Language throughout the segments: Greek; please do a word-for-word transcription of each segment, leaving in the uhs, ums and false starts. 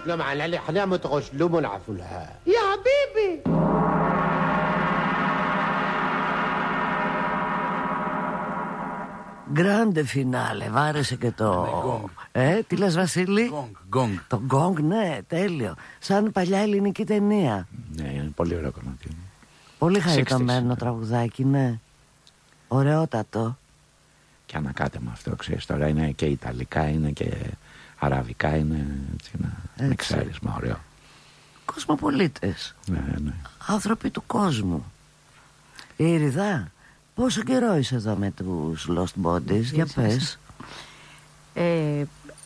لهم على احنا متغشلوم العفولها يا حبيبي. Γκράντε φινάλε, βάρεσε και το... Ε, τι λες Βασίλη? Γκόγκ. Το γκόγκ, ναι, τέλειο. Σαν παλιά ελληνική ταινία. Ναι, είναι πολύ ωραίο κομμάτι. Πολύ χαριτωμένο τραγουδάκι, ναι. Ωραιότατο. Και ανακάτεμα αυτό, ξέρεις, τώρα είναι και ιταλικά, είναι και αραβικά, είναι έτσι ένα μιξάρισμα ωραίο. Κοσμοπολίτες. Ναι, ναι. Άνθρωποι του κόσμου. Ήριδα, πόσο καιρό είσαι εδώ με τους Lost Bodies, για πες. Ε,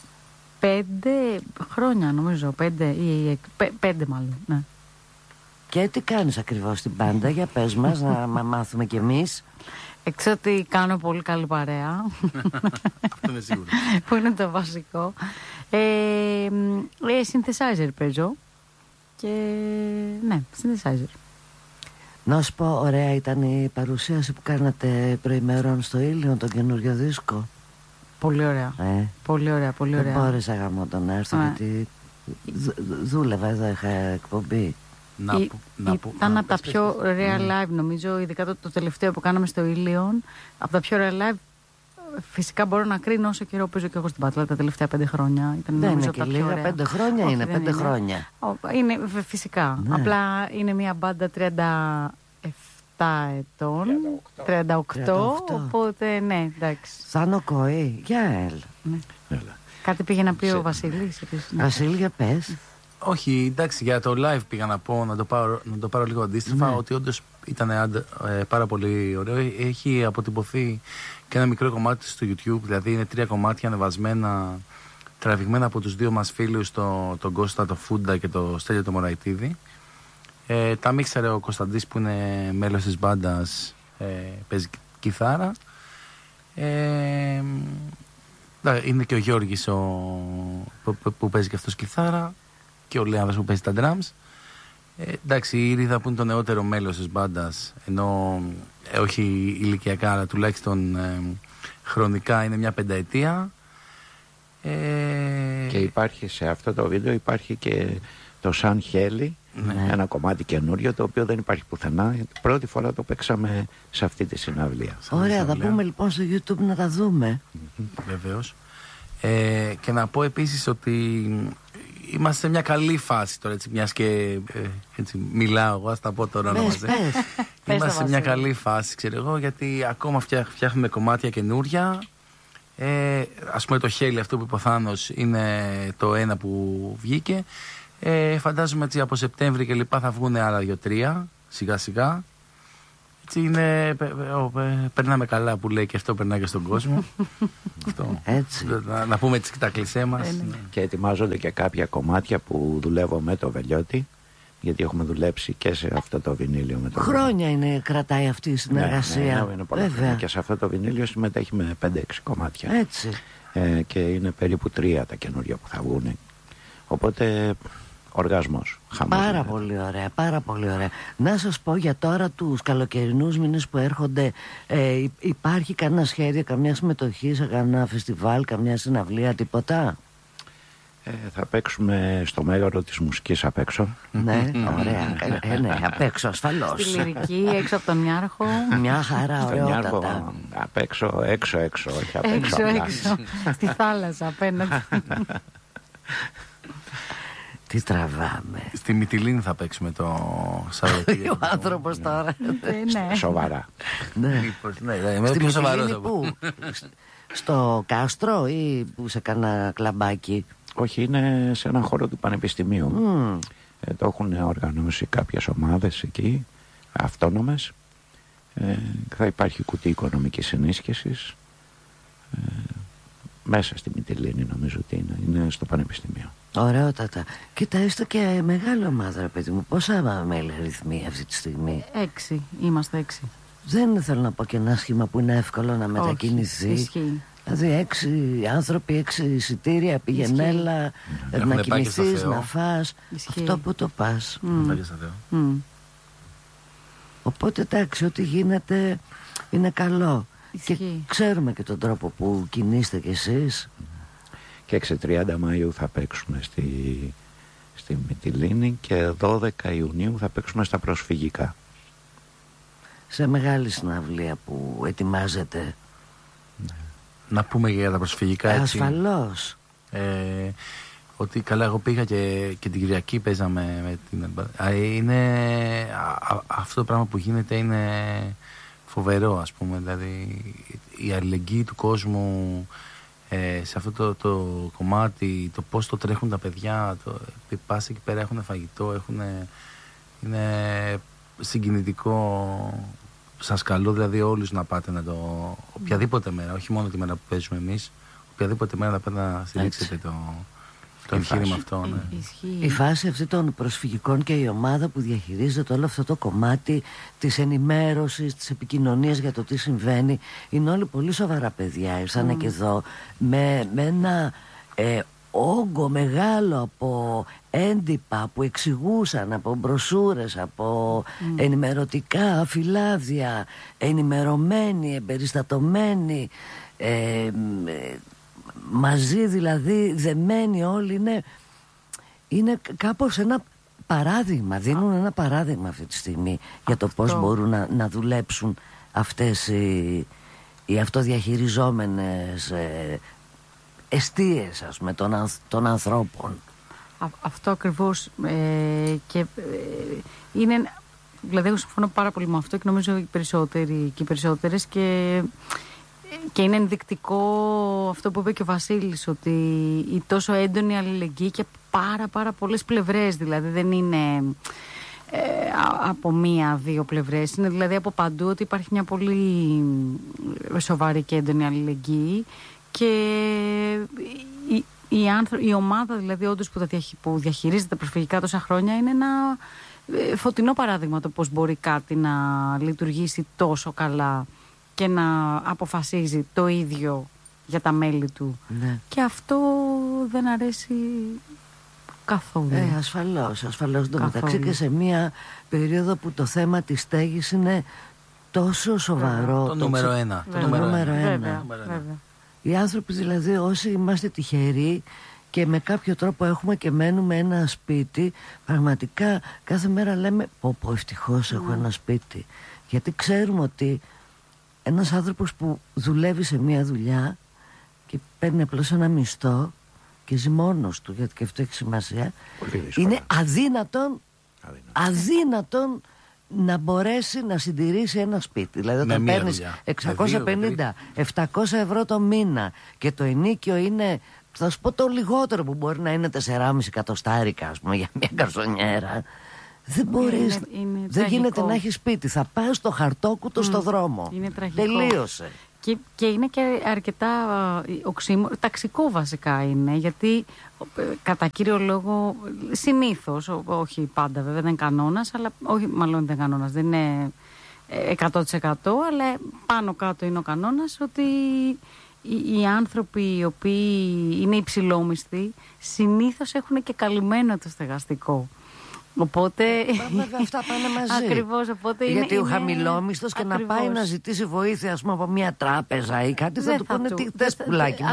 πέντε χρόνια νομίζω, πέντε ή πέ, πέντε μάλλον, ναι. Και τι κάνεις ακριβώς στην μπάντα, για πες μας, να μάθουμε κι εμείς. Εξ ότι κάνω πολύ καλή παρέα. Αυτό είναι σίγουρο. Που είναι το βασικό. Ε, ε, synthesizer παίζω. Και ναι, synthesizer. Να σου πω, ωραία ήταν η παρουσίαση που κάνατε προημερών στο Ήλιον, τον καινούριο δίσκο. Πολύ ωραία. Ε, πολύ ωραία, πολύ ωραία. Δεν μπόρεσα γάμο να έρθω, ναι. Γιατί δούλευα εδώ, είχα εκπομπή. Να, Ή, να, ήταν να, από τα πιο real live, νομίζω, ειδικά το, το τελευταίο που κάναμε στο Ήλιον. Από τα πιο real live, φυσικά μπορώ να κρίνω όσο καιρό παίζω και εγώ στην Πατλά τα τελευταία πέντε χρόνια. Ήταν, δεν νομίζω, είναι και λίγα, πέντε χρόνια. Όχι, είναι πέντε είναι. χρόνια. Είναι φυσικά. Ναι. Απλά είναι μια μπάντα τριάντα επτά ετών, τριάντα οκτώ, οπότε ναι, εντάξει. Σαν ο Κοή, για ελ. Ναι. Κάτι πήγε να πει ο Βασίλης. Βασίλη, για πες. Όχι, εντάξει, για το live πήγα να πω, να το πάρω, να το πάρω λίγο αντίστοιχα, ναι. Ότι όντως ήταν ε, πάρα πολύ ωραίο. Έχει αποτυπωθεί και ένα μικρό κομμάτι στο YouTube, δηλαδή είναι τρία κομμάτια ανεβασμένα, τραβηγμένα από τους δύο μας φίλους, το, τον Κώστα το Φούντα και το Στέλιο το Μωραϊτίδη. Ε, τα μίξαρε ο Κωνσταντής που είναι μέλος της μπάντας, ε, παίζει κιθάρα. Ε, είναι και ο Γιώργης ο, που, που, που παίζει και αυτός κιθάρα. Και ο Λέανδρος που παίζει τα drums. Ε, εντάξει, η Ήριδα που είναι το νεότερο μέλος της μπάντας, ενώ ε, όχι ηλικιακά, αλλά τουλάχιστον ε, χρονικά είναι μια πενταετία. Ε... Και υπάρχει σε αυτό το βίντεο υπάρχει και το Σαν Χέλι, ναι. Ένα κομμάτι καινούριο το οποίο δεν υπάρχει πουθενά. Πρώτη φορά το παίξαμε σε αυτή τη συναυλία. Ωραία, θα πούμε λοιπόν στο YouTube να τα δούμε. Βεβαίως. Ε, και να πω επίσης ότι είμαστε σε μια καλή φάση τώρα, έτσι, μιας και ε, έτσι, μιλάω εγώ, ας τα πω τώρα να μαζί. Είμαστε σε μια καλή φάση, ξέρω εγώ, γιατί ακόμα φτιά, φτιάχνουμε κομμάτια καινούρια. Ε, ας πούμε το Χέλι αυτό που είπε ο Θάνος είναι το ένα που βγήκε. Ε, φαντάζομαι έτσι από Σεπτέμβρη και λοιπά θα βγουν άλλα δύο-τρία, σιγά σιγά. Έτσι είναι, περνάμε καλά που λέει και αυτό περνάει και στον κόσμο. Αυτό. Έτσι. Να, να πούμε έτσι τα κλισέ μας. Ε, ναι. Και ετοιμάζονται και κάποια κομμάτια που δουλεύω με το Βελιώτη, γιατί έχουμε δουλέψει και σε αυτό το βινίλιο με το χρόνια είναι, κρατάει αυτή η συνεργασία. Ναι, ναι, είναι πολλά χρόνια. Και σε αυτό το βινίλιο συμμετέχει με πέντε έξι κομμάτια. Έτσι. Ε, και είναι περίπου τρία τα καινούργια που θα βγουν. Οπότε οργασμός. Πάρα είναι. Πολύ ωραία, πάρα πολύ ωραία. Να σας πω για τώρα τους καλοκαιρινούς μήνες που έρχονται, ε, υπάρχει κανένα σχέδιο, καμιά συμμετοχή σε κανένα φεστιβάλ, καμιά συναυλία, τίποτα? Ε, θα παίξουμε στο Μέγαρο της Μουσικής απ' έξω. Ναι, ωραία. ε, ναι, απ' έξω ασφαλώς. Στη Λυρική, έξω από τον Μιάρχο. Μια χαρά, ωραιότατα. Απ' έξω, έξω, έξω, όχι απ' έξω. Έξω, έξω. Στη θάλασσα απέναντι. Τι τραβάμε. Στη Μυτιλίνη θα παίξουμε το Σαββατοκύριακο. Ο άνθρωπος τώρα. Σοβαρά. Στη Μυτιλίνη πού? Στο Κάστρο ή σε κανένα κλαμπάκι? Όχι, είναι σε έναν χώρο του Πανεπιστημίου. Mm. Ε, το έχουν οργανώσει κάποιες ομάδες εκεί, αυτόνομες. Ε, θα υπάρχει κουτί οικονομικής ενίσχυσης. Ε, μέσα στη Μυτιλίνη νομίζω ότι είναι, είναι στο Πανεπιστημίο. Ωραιότατα. Κοίτα, είστε και μεγάλη ομάδα, ρε παιδί μου. Πόσα μέλη αριθμοί αυτή τη στιγμή? Έξι, είμαστε έξι. Δεν θέλω να πω και ένα σχήμα που είναι εύκολο να μετακινηθεί. Όχι, ισχύει. Δηλαδή έξι άνθρωποι, έξι εισιτήρια, πήγαινέλα, να κοιμηθείς, να φας. Ισχύει. Αυτό που το πας. Mm. Mm. Οπότε εντάξει, ό,τι γίνεται είναι καλό. Ισχύει. Και ξέρουμε και τον τρόπο που κινείστε κι εσείς. Και έξι τριάντα Μαΐου θα παίξουμε στη στη Μυτιλήνη, και δώδεκα Ιουνίου θα παίξουμε στα προσφυγικά. Σε μεγάλη συναυλία που ετοιμάζεται. Ναι. Να πούμε για τα προσφυγικά, έτσι. Ασφαλώς. Ε, ότι καλά, εγώ πήγα και, και την Κυριακή παίζαμε με την... Α, είναι, α, αυτό το πράγμα που γίνεται είναι φοβερό, ας πούμε. Δηλαδή η αλληλεγγύη του κόσμου ε, σε αυτό το, το κομμάτι, το πώς το τρέχουν τα παιδιά, το, πας εκεί πέρα, έχουν φαγητό, έχουν, είναι συγκινητικό. Σας καλώ δηλαδή όλους να πάτε να το... οποιαδήποτε μέρα, όχι μόνο τη μέρα που παίζουμε εμείς, οποιαδήποτε μέρα να πάτε να στηρίξετε το, το εγχείρημα αυτό. Ναι. Η φάση αυτή των προσφυγικών και η ομάδα που διαχειρίζεται όλο αυτό το κομμάτι της ενημέρωσης, της επικοινωνίας για το τι συμβαίνει, είναι όλοι πολύ σοβαρά παιδιά. Ήρθανε mm. και εδώ με, με ένα ε, όγκο μεγάλο από έντυπα που εξηγούσαν, από μπροσούρες, από mm. ενημερωτικά φυλάδια, ενημερωμένοι, εμπεριστατωμένοι, ε, μαζί δηλαδή δεμένοι όλοι. Είναι, είναι κάπως ένα παράδειγμα, δίνουν ένα παράδειγμα αυτή τη στιγμή για το πώς μπορούν να, να δουλέψουν αυτές οι, οι αυτοδιαχειριζόμενες ε, εστίες, ας πούμε, των, ανθ, των ανθρώπων. Α, αυτό ακριβώς ε, και ε, είναι, δηλαδή εγώ συμφωνώ πάρα πολύ με αυτό και νομίζω οι περισσότεροι και οι περισσότερες και, και είναι ενδεικτικό αυτό που είπε και ο Βασίλης, ότι η τόσο έντονη αλληλεγγύη και πάρα πάρα πολλές πλευρές, δηλαδή δεν είναι ε, από μία-δύο πλευρές, είναι δηλαδή από παντού, ότι υπάρχει μια πολύ σοβαρή και έντονη αλληλεγγύη. Και η, η, άνθρω... η ομάδα δηλαδή όντως που, διαχει... που διαχειρίζεται προσφυγικά τόσα χρόνια είναι ένα ε, φωτεινό παράδειγμα το πώς μπορεί κάτι να λειτουργήσει τόσο καλά και να αποφασίζει το ίδιο για τα μέλη του. Ναι. Και αυτό δεν αρέσει καθόλου. Ε, ασφαλώς, ασφαλώς. Το μεταξύ και σε μια περίοδο που το θέμα της στέγης είναι τόσο σοβαρό. Το νούμερο ένα. Το νούμερο ένα. Βέβαια, βέβαια. Οι άνθρωποι δηλαδή, όσοι είμαστε τυχεροί και με κάποιο τρόπο έχουμε και μένουμε ένα σπίτι, πραγματικά κάθε μέρα λέμε πω πω ευτυχώς έχω ένα σπίτι. Γιατί ξέρουμε ότι ένας άνθρωπος που δουλεύει σε μια δουλειά και παίρνει απλώς ένα μισθό και ζει μόνος του, γιατί και αυτό έχει σημασία, είναι αδύνατον, αδύνατον να μπορέσει να συντηρήσει ένα σπίτι. Δηλαδή όταν παίρνεις εξακόσια πενήντα με επτακόσια ευρώ το μήνα και το ενοίκιο είναι, θα σου πω, το λιγότερο που μπορεί να είναι τεσσεράμισι εκατοστάρικα, ας πούμε, για μια καρσονιέρα, δεν μπορείς, είναι, είναι δεν τραγικό. Γίνεται να έχει σπίτι. Θα πας στο χαρτόκουτο mm. στο δρόμο. Είναι τραγικό. Τελείωσε. Και, και είναι και αρκετά οξύμορο, ταξικό βασικά είναι, γιατί κατά κύριο λόγο συνήθως, όχι πάντα βέβαια, δεν είναι κανόνας, αλλά όχι, μάλλον δεν είναι κανόνας, δεν είναι εκατό τοις εκατό, αλλά πάνω κάτω είναι ο κανόνας ότι οι, οι άνθρωποι οι οποίοι είναι υψηλόμισθοι συνήθως έχουν και καλυμμένο το στεγαστικό. Οπότε. Βέβαια, αυτά πάνε μαζί. Ακριβώς, οπότε είναι. Γιατί ο χαμηλόμισθος και να πάει να ζητήσει βοήθεια, ας πούμε, από μια τράπεζα ή κάτι, θα του πούνε τι θες πουλάκι.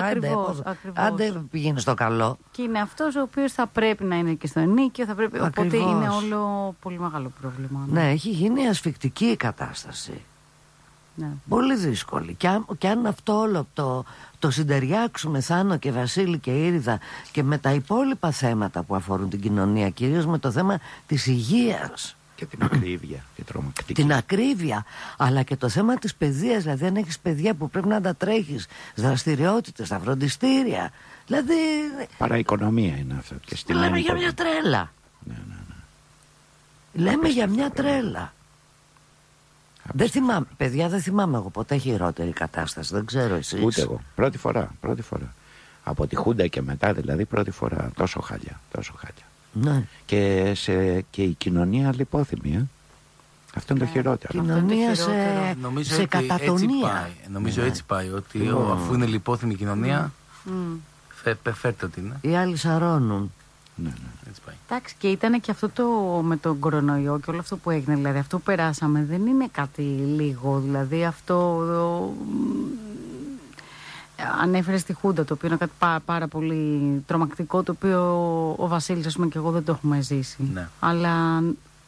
Άντε πηγαίνει στο καλό. Και είναι αυτός ο οποίος θα πρέπει να είναι και στο ενίκιο, θα πρέπει. Οπότε είναι όλο πολύ μεγάλο πρόβλημα. Ναι, έχει γίνει ασφικτική η κατάσταση. Ναι. Πολύ δύσκολη. Και αν, και αν αυτό όλο το, το συντεριάξουμε, Θάνο και Βασίλη και Ήριδα, και με τα υπόλοιπα θέματα που αφορούν την κοινωνία, κυρίως με το θέμα της υγείας και την ακρίβεια και τρομακτική. Την ακρίβεια, αλλά και το θέμα της παιδείας. Δηλαδή αν έχεις παιδιά που πρέπει να τα τρέχεις δραστηριότητες, στα φροντιστήρια, δηλαδή παραοικονομία είναι αυτό. Και στη λέμε για μια τρέλα. Ναι, ναι, ναι. Λέμε για μια τρέλα. Δεν θυμάμαι, παιδιά, δεν θυμάμαι εγώ ποτέ χειρότερη κατάσταση. Δεν ξέρω εσείς. Ούτε εγώ. Πρώτη φορά, πρώτη φορά. Από τη Χούντα και μετά, δηλαδή, πρώτη φορά. Τόσο χάλια, τόσο χάλια. Ναι. Και, σε, και η κοινωνία λιπόθυμη, ε. Αυτό είναι το χειρότερο. Κοινωνία σε, νομίζω σε ότι κατατονία. Έτσι πάει. Νομίζω ναι. έτσι πάει. Ότι oh. αφού είναι λιπόθυμη η κοινωνία, mm. φε, φέρτε ότι είναι. Οι άλλοι σαρώνουν. Ναι, ναι. Έτσι πάει. Εντάξει, και ήταν και αυτό το με τον κορονοϊό και όλο αυτό που έγινε, δηλαδή αυτό που περάσαμε δεν είναι κάτι λίγο, δηλαδή αυτό ανέφερε στη Χούντα, το οποίο είναι κάτι πάρα, πάρα πολύ τρομακτικό, το οποίο ο Βασίλης, ας πούμε, και εγώ δεν το έχουμε ζήσει. Ναι. Αλλά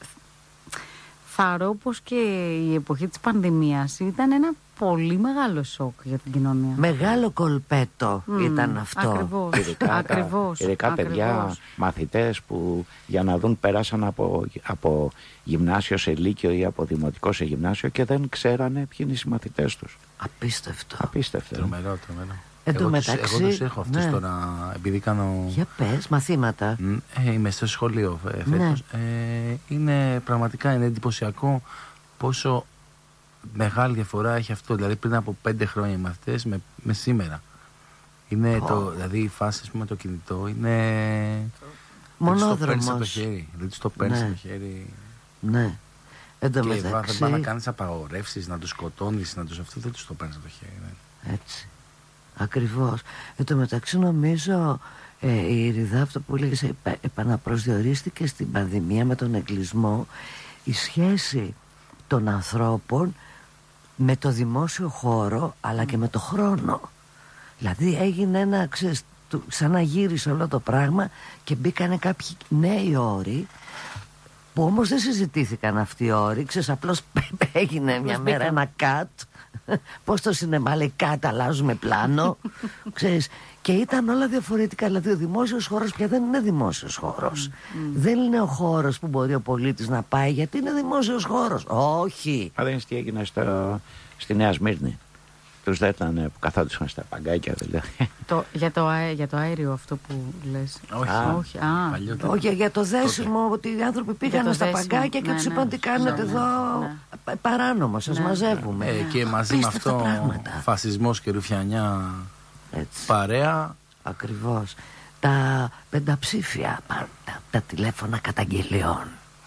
θαρώ πως και η εποχή της πανδημίας ήταν ένα πολύ μεγάλο σοκ για την κοινωνία. Μεγάλο κολπέτο mm, ήταν αυτό. Ακριβώς. Ειδικά, ακριβώς, ειδικά ακριβώς. παιδιά, μαθητές που για να δουν περάσαν από, από γυμνάσιο σε λύκειο ή από δημοτικό σε γυμνάσιο και δεν ξέρανε ποιοι είναι οι συμμαθητές τους. Απίστευτο. Απίστευτο. Τρομερό, τρομερό. Εν τω εγώ, μεταξύ, τους, εγώ τους έχω αυτούς ναι. τώρα, επειδή κάνω... Για πες, μαθήματα. Ε, είμαι στο σχολείο ε, φέτος. Ναι. Ε, είναι πραγματικά είναι εντυπωσιακό πόσο μεγάλη διαφορά έχει αυτό. Δηλαδή πριν από πέντε χρόνια οι μαθητές με, με σήμερα. Είναι Oh. το, δηλαδή η φάση, ας πούμε, το κινητό είναι... Μονόδρομος. Δεν τους το παίρνεις από το χέρι. Δεν τους το παίρνεις Ναι. από το χέρι. Ναι. Εν τω Και μεταξύ, δεν πάει να κάνεις απαγορεύσεις, να τους σκοτώνεις, να τους αυτό, δεν τους το παίρνεις από το χέρι. Ναι. έτσι. Ακριβώς. Εν τω μεταξύ νομίζω ε, η Ειρηνά, αυτό που έλεγες, επα, επαναπροσδιορίστηκε στην πανδημία με τον εγκλισμό, η σχέση των ανθρώπων με το δημόσιο χώρο αλλά και με το χρόνο. Δηλαδή έγινε ένα, ξέρεις, του, σαν να γύρισε όλο το πράγμα και μπήκανε κάποιοι νέοι όροι που όμως δεν συζητήθηκαν αυτοί οι όροι. Ξέρεις, απλώς έγινε μια μέρα ένα cut. Πώς το σινεμά λέει cut, αλλάζουμε πλάνο. Ξέρεις, και ήταν όλα διαφορετικά. Δηλαδή ο δημόσιος χώρος πια δεν είναι δημόσιος χώρος. Mm, mm. Δεν είναι ο χώρος που μπορεί ο πολίτης να πάει γιατί είναι δημόσιος χώρος. Όχι. Μα δεν είναι τι έγινε στο, στη Νέα Σμύρνη. Τους δέτανε που καθόντουσαν στα παγκάκια δηλαδή. Το, για, το, αέ- για το αέριο αυτό που λες. Όχι. Α, όχι. Α, Παλιότερα. Όχι, για το δέσιμο, ότι οι άνθρωποι πήγαν το στα δέσιμο, παγκάκια και ναι, τους ναι. είπαν τι κάνετε Ναι, εδώ ναι. πα- παράνομο, σας Ναι. μαζεύουμε. Ε, και μαζί με Απίστευτα αυτό πράγματα. φασισμός και ρουφιανιά Έτσι. παρέα. Ακριβώς. Τα πενταψήφια, τα, τα τηλέφωνα καταγγελιών.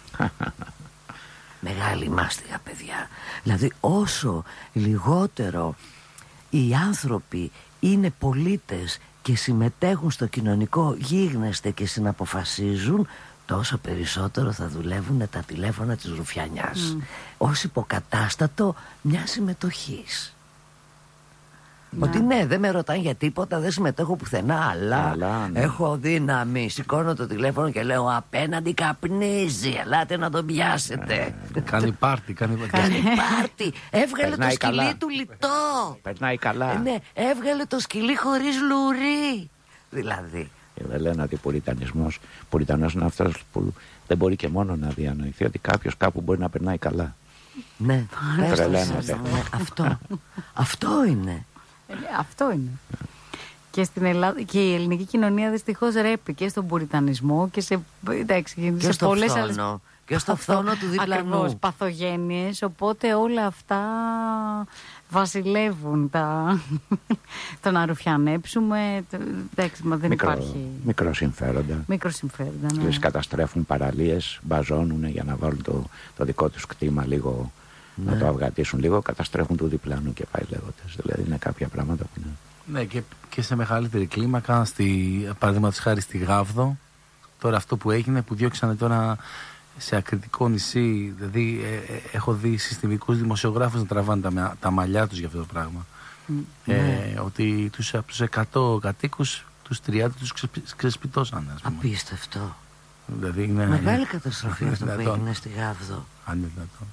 Μεγάλη μάστιγα, παιδιά. Δηλαδή όσο λιγότερο οι άνθρωποι είναι πολίτες και συμμετέχουν στο κοινωνικό γίγνεσθε και συναποφασίζουν, τόσο περισσότερο θα δουλεύουν τα τηλέφωνα της ρουφιανιάς. Mm. Ως υποκατάστατο μια συμμετοχής. Ναι. Ότι ναι, δεν με ρωτάνε για τίποτα, δεν συμμετέχω πουθενά, αλλά Αλλά, ναι. έχω δύναμη. Σηκώνω το τηλέφωνο και λέω απέναντι καπνίζει, ελάτε να τον πιάσετε. Κάνει πάρτι, κάνει Κάνει πάρτι. Έβγαλε το Περνάει σκυλί καλά. του λιτό. Περνάει καλά. Ε, ναι, έβγαλε το σκυλί χωρίς λουρί. Δηλαδή. Ε, Δεν λένε ότι πουριτανισμός, πουριτανός είναι αυτός που δεν μπορεί και μόνο να διανοηθεί ότι κάποιος κάπου μπορεί να περνάει καλά. Ναι, Τρελαίνεται. πες το, ναι, αυτό. Αυτό είναι. Ε, αυτό είναι. Και στην Ελλάδα και η ελληνική κοινωνία δυστυχώς ρέπει και στον πουριτανισμό και σε, εντάξει, Και σε στο πολλές φθόνο. άλλες Και στο φθόνο του διπλανού. Ακριβώς, παθογένειες, οπότε όλα αυτά βασιλεύουν τα... το να ρουφιανέψουμε, το... εντάξει, μα δεν Μικρό, υπάρχει μικρό συμφέροντα. μικρό συμφέροντα, ναι. Λες, καταστρέφουν παραλίες, μπαζώνουν για να βάλουν το, το δικό τους κτήμα λίγο, Ναι. να το αυγατήσουν λίγο, καταστρέφουν του διπλανού και πάει λέγοντας. Δηλαδή είναι κάποια πράγματα που είναι... Ναι, και, και σε μεγαλύτερη κλίμακα, στη, παραδείγματος χάρη στη Γάβδο, τώρα αυτό που έγινε, που διώξανε τώρα σε ακριτικό νησί, δηλαδή ε, ε, έχω δει συστημικούς δημοσιογράφους να τραβάνε τα, μα- τα μαλλιά τους για αυτό το πράγμα. Mm. Ε, Ναι. Ότι τους, από τους εκατό κατοίκους, τους τριάντα τους ξεσπι, ξεσπιτώσανε, ας πούμε. Απίστευτο. Δηλαδή είναι... Μεγάλη καταστροφή είναι αυτό που δυνατόν. έγινε στη Γάβδο. Αν είναι δυνατόν.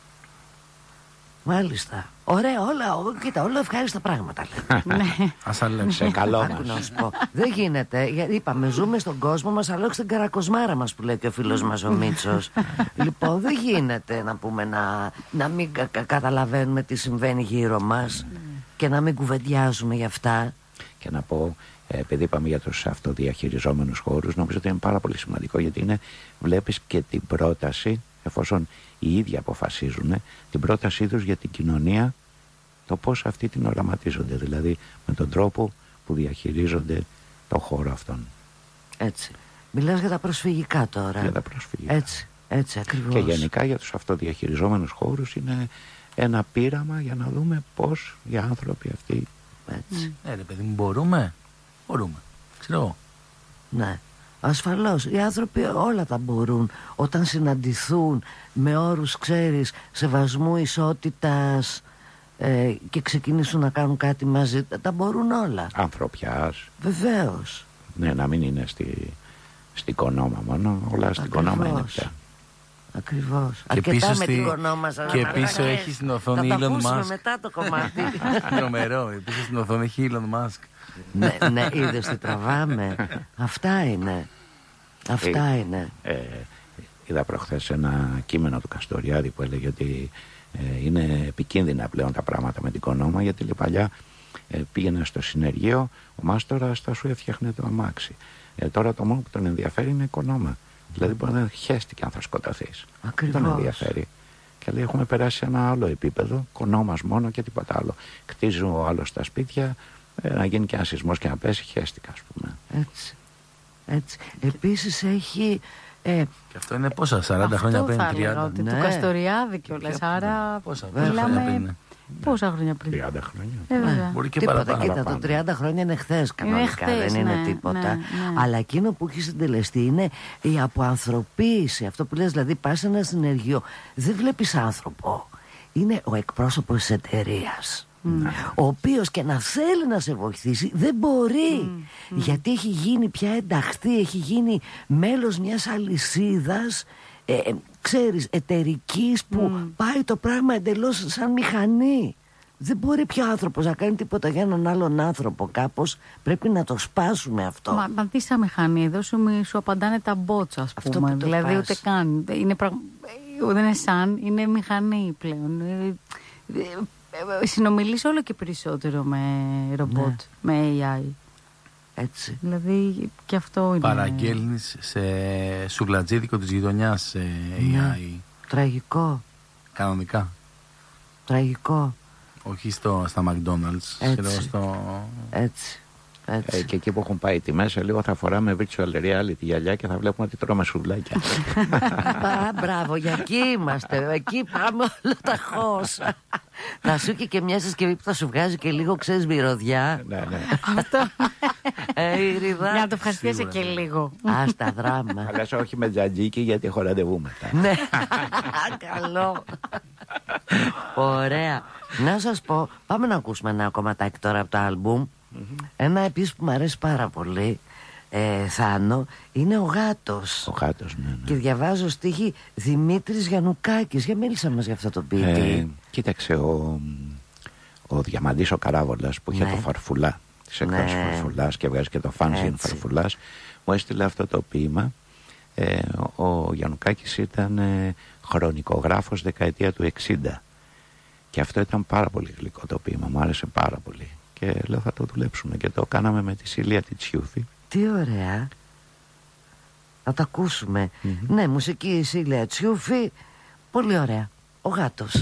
Μάλιστα. Ωραία, όλα, ό, κοίτα, όλα ευχάριστα πράγματα λέμε. Ναι. Ας τα λέμε. Σε καλό Άκου μας. να σου πω. Δεν γίνεται. Γιατί είπαμε, ζούμε στον κόσμο μας, αλλά όχι στην καρακοσμάρα μας που λέει και ο φίλος μας ο Μίτσος. Λοιπόν, δεν γίνεται να πούμε να, να μην κα- κα- καταλαβαίνουμε τι συμβαίνει γύρω μας και να μην κουβεντιάζουμε γι' αυτά. Και να πω, ε, επειδή είπαμε για τους αυτοδιαχειριζόμενους χώρους, νομίζω ότι είναι πάρα πολύ σημαντικό, γιατί είναι, βλέπεις και την πρόταση, εφόσον οι ίδιοι αποφασίζουν, την πρότασή τους για την κοινωνία, το πώς αυτοί την οραματίζονται, δηλαδή με τον τρόπο που διαχειρίζονται το χώρο αυτόν. Έτσι. Μιλάς για τα προσφυγικά τώρα. Για τα προσφυγικά. Έτσι, έτσι ακριβώς. Και γενικά για τους αυτοδιαχειριζόμενους χώρους είναι ένα πείραμα για να δούμε πώς οι άνθρωποι αυτοί... Έτσι. Ε, ρε παιδί μου, μπορούμε. Μπορούμε. Ξέρω εγώ. Ναι. Ασφαλώς, οι άνθρωποι όλα τα μπορούν όταν συναντηθούν με όρους, ξέρεις, σεβασμού, ισότητας, ε, και ξεκινήσουν να κάνουν κάτι μαζί, τα μπορούν όλα. Ανθρωπιάς. Βεβαίως. Ναι, να μην είναι στη, στην Κονόμα μόνο, όλα στην Κονόμα είναι πια. Ακριβώς. Και αρκετά πίσω με στη... την Κονόμα σας. Και πίσω έχει στην οθόνη θα Elon τα ακούσουμε Musk. μετά το κομμάτι. Τρομερό. Πίσω στην οθόνη έχει Elon Musk. Ναι, ναι, είδες τι τραβάμε. Αυτά είναι. Αυτά Ε, είναι. Ε, είδα προχθές ένα κείμενο του Καστοριάδη που έλεγε ότι ε, είναι επικίνδυνα πλέον τα πράγματα με την Κονόμα, γιατί λέει, παλιά ε, πήγαινε στο συνεργείο, ο μάστορας θα σου έφτιαχνε το αμάξι. Ε, τώρα το μόνο που τον ενδιαφέρει είναι η Κονόμα. Δηλαδή μπορεί να χέστηκε αν θα σκοτωθείς. Δεν τον ενδιαφέρει. Και λέει, έχουμε περάσει σε ένα άλλο επίπεδο, Κονόμας μόνο και τίποτα άλλο. Κτίζουν ο άλλος τα σπίτια, ε, να γίνει και ένα σεισμός και να πέσει, χέστηκα, ας πούμε. Έτσι. Έτσι. Επίσης έχει... Ε, Και αυτό είναι πόσα, σαράντα χρόνια πριν, θα έλεγα τριάντα. ότι Ναι. του Καστοριάδη κιόλας, άρα Πόσα, Βέβαια. πόσα χρόνια πριν είναι. πόσα χρόνια πριν. τριάντα χρόνια. Ε, βέβαια. Μπορεί και τίποτα, παραπάνω. κοίτα, το τριάντα χρόνια είναι χθες κανονικά, χθες, δεν είναι ναι, τίποτα. ναι, ναι. Αλλά εκείνο που έχει συντελεστεί είναι η αποανθρωποίηση. Αυτό που λες, δηλαδή πας σε ένα συνεργείο, δεν βλέπεις άνθρωπο. Είναι ο εκπρόσωπος της εταιρείας. Ο οποίος και να θέλει να σε βοηθήσει δεν μπορεί, mm, mm. γιατί έχει γίνει πια ενταχθεί, έχει γίνει μέλος μιας αλυσίδας ε, ε, ξέρεις, εταιρικής που mm. πάει το πράγμα εντελώς σαν μηχανή. Δεν μπορεί πια ο άνθρωπος να κάνει τίποτα για έναν άλλον άνθρωπο. Κάπως πρέπει να το σπάσουμε αυτό. Μα, μα τι σαν μηχανή, εδώ σου, σου απαντάνε τα μπότσα, ας Αυτό πούμε. που το Δηλαδή πας. ούτε καν. Είναι πραγ... Δεν είναι σαν, είναι μηχανή πλέον. Ε, ε, συνομιλείς όλο και περισσότερο με ρομπότ, Ναι. με έι άι. Έτσι. Δηλαδή και αυτό είναι. Παραγγέλνεις σε σουβλατζίδικο της γειτονιάς σε έι άι. Ναι. Τραγικό. Κανονικά. Τραγικό. Όχι στο, στα McDonald's. Έτσι. Σχεδόν στο... Έτσι. Έτσι. Ε, και εκεί που έχουν πάει οι τιμές, σε λίγο θα φοράμε virtual reality γυαλιά και θα βλέπουμε ότι τρώμε σουβλάκια. Α, μπράβο, για εκεί είμαστε. Εκεί πάμε όλα τα χώσα. Θα σου και, και μια συσκευή που θα σου βγάζει και λίγο, ξέρεις, μυρωδιά. Ναι, ναι. Αυτό. Ε, Ηριδά. Για να το ευχαριστήσει και Σίγουρα. λίγο. Άστα δράμα. Αλλά σε όχι με τζατζίκι, γιατί έχω ραντεβού μετά. Ναι. Καλό. Ωραία. Να σας πω, πάμε να ακούσουμε ένα κομματάκι τώρα από το άλμπουμ. Ένα επίσης που μου αρέσει πάρα πολύ, ε, Θάνο, είναι ο Γάτος. Ο Γάτος, ναι, ναι. Και διαβάζω στίχη Δημήτρης Γιαννουκάκης. Για μίλησα μας για αυτό το ποιητή. Ε, κοίταξε, ο, ο Διαμαντής ο Καράβολας που είχε Ναι. το Φαρφουλά, τις εκδόσεις Ναι. Φαρφουλάς, και βγάζει και το Fanzine Έτσι. Φαρφουλάς, μου έστειλε αυτό το ποίημα. Ε, ο, ο Γιαννουκάκης ήταν ε, χρονικογράφος δεκαετία του εξήντα και αυτό ήταν πάρα πολύ γλυκό το ποίημα, μου άρεσε πάρα πολύ και λέω θα το δουλέψουμε και το κάναμε με τη Σιλία Τιτσιούφη. Τι ωραία. Να το ακούσουμε. Μμμ. Ναι, μουσική Σίλια Τσιούφη. Πολύ ωραία. Ο Γάτος.